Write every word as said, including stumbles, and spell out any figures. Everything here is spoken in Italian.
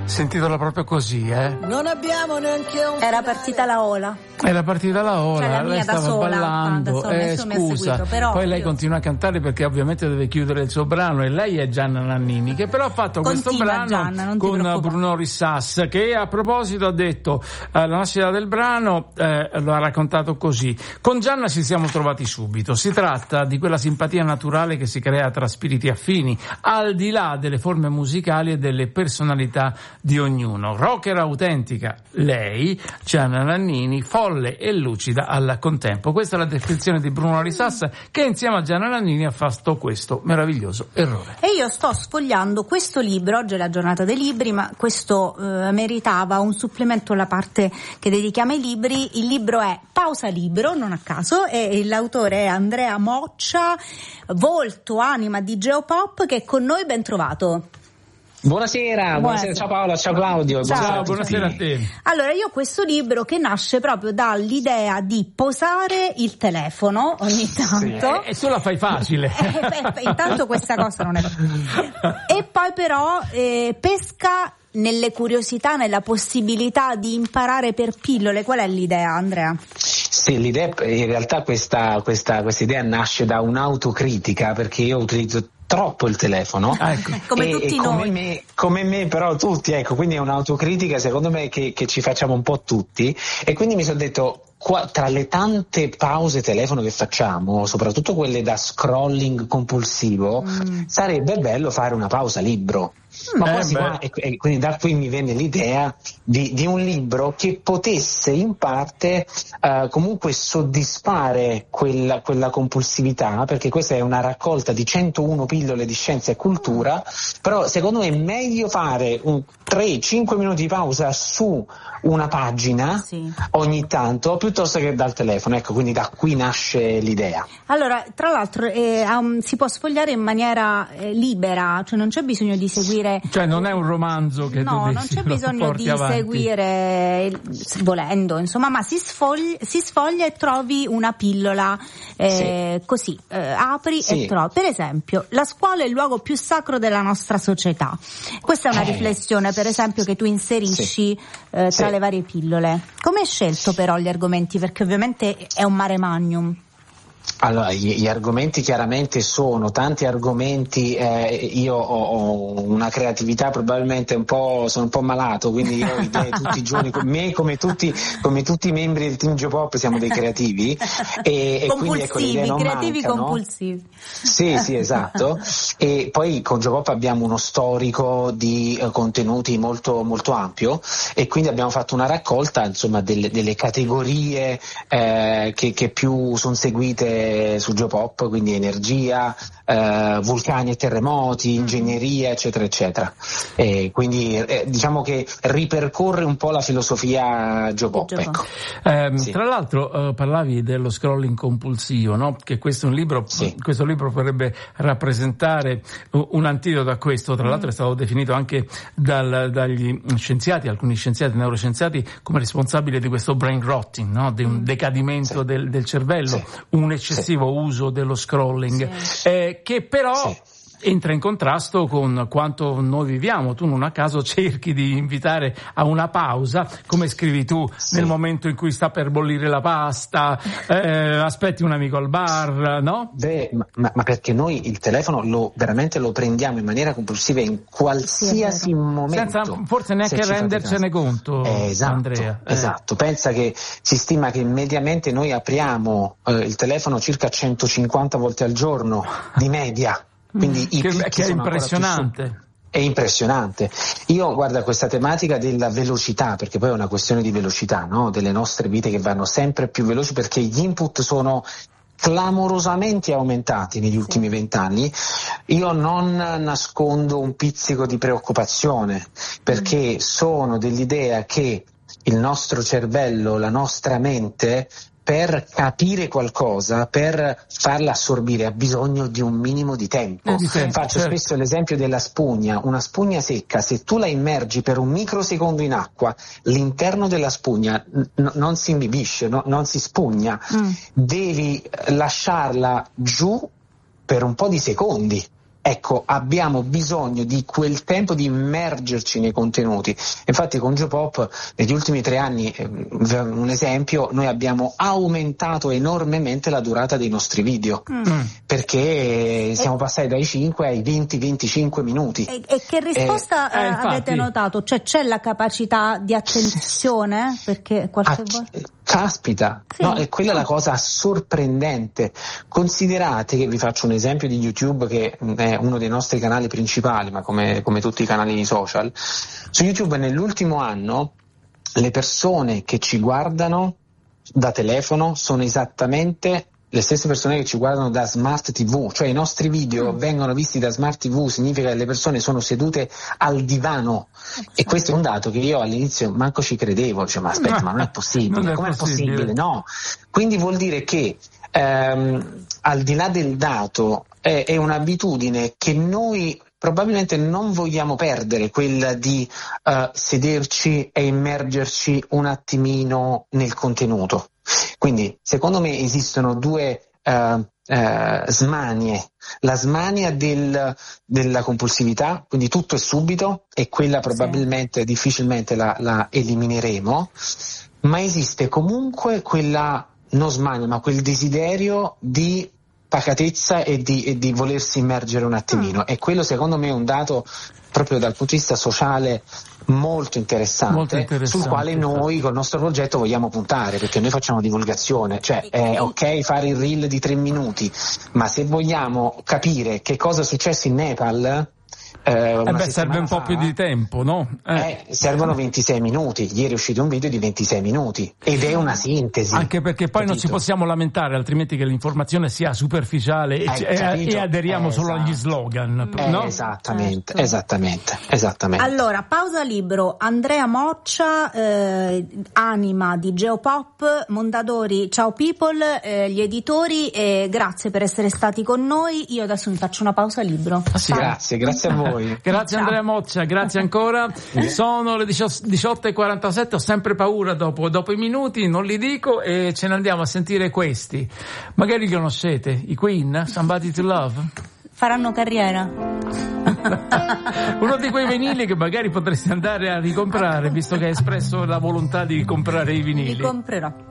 Si intitola proprio così, eh? Non abbiamo neanche un Era partita la ola. Era partita la ola, Cioè, la mia lei da stava sola, ballando, da sola, eh, nessuno mi ha scusa, seguito, però poi lei io- continua a cantare perché ovviamente deve chiudere il suo brano, e lei è Gianna Nannini, che però ha fatto questo Continua, brano Gianna, non ti con preoccupare. Bruno Rissas, che a proposito ha detto eh, la nascita del brano, eh, lo ha raccontato così: con Gianna ci siamo trovati subito, si tratta di quella simpatia naturale che si crea tra spiriti affini, al di là delle forme musicali e delle personalità di ognuno. Rocker autentica lei, Gianna Nannini, folle e lucida al contempo. Questa è la descrizione di Bruno Rissas, che insieme a Gianna Nannini ha fatto questo meraviglioso errore. E io sto sfogliando questo libro, oggi è la giornata dei libri, ma questo eh, meritava un supplemento alla parte che dedichiamo ai libri. Il libro è Pausa Libro, non a caso, e l'autore è Andrea Moccia, volto, anima di Geopop, che è con noi. Ben trovato. Buonasera, buonasera, Buonasera. ciao Paola, ciao Claudio. Ciao, a tutti. buonasera a te. Allora, io ho questo libro che nasce proprio dall'idea di posare il telefono ogni tanto. E tu la fai facile. Eh, beh, beh, intanto questa cosa non è. E poi però eh, pesca nelle curiosità, nella possibilità di imparare per pillole. Qual è l'idea, Andrea? Sì, l'idea, in realtà questa, questa, questa idea nasce da un'autocritica, perché io utilizzo troppo il telefono, Ah, ecco. Come e, tutti e come noi. me, come me però tutti, ecco, quindi è un'autocritica secondo me che, che ci facciamo un po' tutti, e quindi mi sono detto, qua, tra le tante pause telefono che facciamo, soprattutto quelle da scrolling compulsivo, Mm. sarebbe bello fare una pausa libro. Ma Eh, quasi beh. qua, e, e quindi da qui mi venne l'idea di, di un libro che potesse in parte eh, comunque soddisfare quella, quella compulsività, perché questa è una raccolta di centouno pillole di scienza e cultura, però secondo me è meglio fare un tre cinque minuti di pausa su una pagina Sì. ogni tanto piuttosto che dal telefono, ecco, quindi da qui nasce l'idea. Allora, tra l'altro eh, um, si può sfogliare in maniera eh, libera, cioè non c'è bisogno di seguire. Cioè non è un romanzo che No, tu non dici, c'è lo bisogno porti di avanti. seguire il- volendo, insomma, ma si sfoglia, si sfoglia e trovi una pillola, eh, così, eh, apri Sì. e trovi. Per esempio, la scuola è il luogo più sacro della nostra società. Questa è una Eh. riflessione, per esempio, che tu inserisci eh, tra Sì. le varie pillole. Come hai scelto però gli argomenti? Perché ovviamente è un mare magnum. Allora, gli, gli argomenti chiaramente sono tanti argomenti, eh, io ho, ho una creatività probabilmente un po', sono un po' malato, quindi io ho idee tutti i giorni, me come tutti, come tutti i membri del team Geopop siamo dei creativi, e, e quindi ecco, le idee Compulsivi, non creativi mancano. compulsivi. Sì, sì, esatto. E poi con Geopop abbiamo uno storico di eh, contenuti molto, molto ampio, e quindi abbiamo fatto una raccolta, insomma, delle, delle categorie eh, che, che più sono seguite su Geopop, quindi energia, eh, vulcani e terremoti, ingegneria, eccetera, eccetera. E quindi eh, diciamo che ripercorre un po' la filosofia Geopop. Geopop. Ecco. Eh, Sì. Tra l'altro eh, parlavi dello scrolling compulsivo, no? Che questo è un libro, Sì. questo libro potrebbe rappresentare u- un antidoto a questo. Tra l'altro è stato definito anche dal, dagli scienziati, alcuni scienziati, neuroscienziati, come responsabile di questo brain rotting, no? Di un decadimento Sì. del, del cervello, Sì. un eccessivo uso dello scrolling, eh, che però Sì. entra in contrasto con quanto noi viviamo. Tu non a caso cerchi di invitare a una pausa, come scrivi tu, Sì. nel momento in cui sta per bollire la pasta, eh, aspetti un amico al bar, no? Beh, ma, ma- ma perché noi il telefono lo veramente lo prendiamo in maniera compulsiva in qualsiasi momento, Senza forse neanche se ci fate rendercene caso. conto, Eh, esatto, Andrea. Eh. esatto. Pensa che si stima che mediamente noi apriamo eh, il telefono circa centocinquanta volte al giorno di media, quindi i Che, picchi che è sono ancora più su. impressionante. È impressionante. Io guarda questa tematica della velocità, perché poi è una questione di velocità, no? Delle nostre vite che vanno sempre più veloci, perché gli input sono clamorosamente aumentati negli ultimi vent'anni. Io non nascondo un pizzico di preoccupazione, perché mm. sono dell'idea che il nostro cervello, la nostra mente, per capire qualcosa, per farla assorbire, ha bisogno di un minimo di tempo. Eh, di tempo, Faccio certo. spesso l'esempio della spugna. Una spugna secca, se tu la immergi per un microsecondo in acqua, l'interno della spugna n- non si imbibisce, no? non si spugna. Mm. Devi lasciarla giù per un po' di secondi. ecco, abbiamo bisogno di quel tempo di immergerci nei contenuti. Infatti con Geopop negli ultimi tre anni, un esempio, noi abbiamo aumentato enormemente la durata dei nostri video, mm. perché siamo passati dai cinque ai venti venticinque minuti. E, e che risposta eh, eh, infatti, avete notato? Cioè c'è la capacità di attenzione? Perché qualche volta... Caspita, sì. No, e quella è la cosa sorprendente. Considerate che vi faccio un esempio di YouTube, che è uno dei nostri canali principali, ma come, come tutti i canali social. Su YouTube nell'ultimo anno le persone che ci guardano da telefono sono esattamente le stesse persone che ci guardano da smart tivù, cioè i nostri video mm. vengono visti da smart tivù, significa che le persone sono sedute al divano, e questo è un dato che io all'inizio manco ci credevo, cioè ma aspetta, ma non è possibile, non è com'è possibile. possibile? No, quindi vuol dire che ehm, al di là del dato è, è un'abitudine che noi probabilmente non vogliamo perdere, quella di uh, sederci e immergerci un attimino nel contenuto. Quindi secondo me esistono due uh, uh, smanie, la smania del, della compulsività, quindi tutto è subito, e quella probabilmente sì. difficilmente la, la elimineremo, ma esiste comunque quella, non smania, ma quel desiderio di pacatezza e di, e di volersi immergere un attimino, mm. e quello secondo me è un dato proprio dal punto di vista sociale molto interessante, molto interessante sul quale noi col nostro progetto vogliamo puntare, perché noi facciamo divulgazione, cioè è ok fare il reel di tre minuti, ma se vogliamo capire che cosa è successo in Nepal, Eh, eh beh, serve un po' fa, più di tempo, no? Eh. Eh, servono ventisei minuti. Ieri è uscito un video di ventisei minuti ed è una sintesi. Anche perché poi capito? non ci possiamo lamentare, altrimenti che l'informazione sia superficiale e, e, e aderiamo eh, solo esatto. agli slogan, eh, no? Esattamente, certo. esattamente, esattamente. Allora, pausa libro. Andrea Moccia, eh, anima di Geopop, Mondadori, Ciao People, eh, gli editori, e grazie per essere stati con noi. Io adesso mi faccio una pausa libro. Ah, sì. Grazie, grazie a voi. Grazie. Ciao. Andrea Moccia, grazie ancora. Sono le diciotto e quarantasette, ho sempre paura dopo, dopo i minuti, non li dico, e ce ne andiamo a sentire questi. Magari li conoscete, i Queen, Somebody to Love? Faranno carriera. Uno di quei vinili che magari potresti andare a ricomprare, visto che hai espresso la volontà di comprare i vinili. Li comprerò.